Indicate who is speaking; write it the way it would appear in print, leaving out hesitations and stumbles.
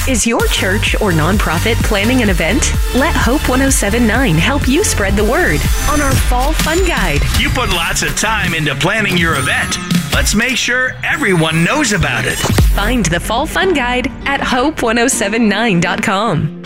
Speaker 1: Is your church or nonprofit planning an event? Let Hope 1079 help you spread the word on our Fall Fun Guide.
Speaker 2: You put lots of time into planning your event. Let's make sure everyone knows about it.
Speaker 1: Find the Fall Fun Guide at hope1079.com.